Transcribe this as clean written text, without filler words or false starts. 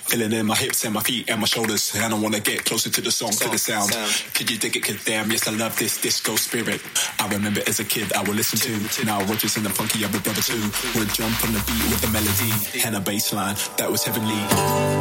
Feeling in my hips and my feet and my shoulders. And I wanna get closer to the song, to the sound. Could you dig it? Cause damn, yes, I love this disco spirit. I remember as a kid I would listen to. Now Rogers and the Funky, I'm a brother too. Would jump on the beat with the melody and a bass line that was heavenly.